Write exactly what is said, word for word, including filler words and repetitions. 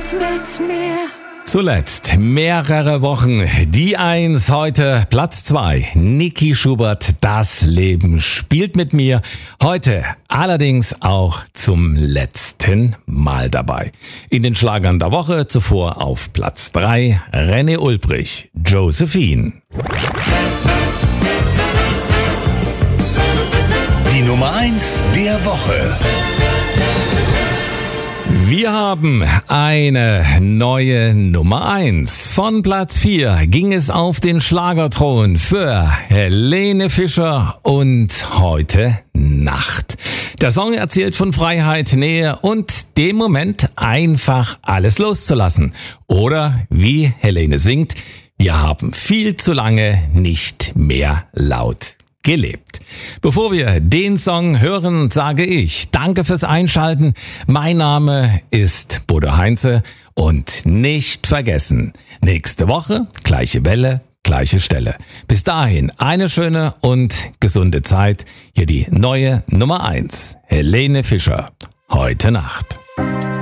Nacht mit mir. Zuletzt mehrere Wochen. Die Eins, heute Platz zwei. Niki Schubert, Das Leben spielt mit mir. Heute allerdings auch zum letzten Mal dabei. In den Schlagern der Woche zuvor auf Platz drei René Ulbrich, Josephine. Die Nummer eins der Woche. Wir haben eine neue Nummer eins. Von Platz vier ging es auf den Schlagerthron für Helene Fischer und Heute Nacht. Der Song erzählt von Freiheit, Nähe und dem Moment, einfach alles loszulassen. Oder wie Helene singt, wir haben viel zu lange nicht mehr laut gelebt. Bevor wir den Song hören, sage ich danke fürs Einschalten. Mein Name ist Bodo Heinze und nicht vergessen, nächste Woche gleiche Welle, gleiche Stelle. Bis dahin eine schöne und gesunde Zeit. Hier die neue Nummer eins, Helene Fischer, Heute Nacht.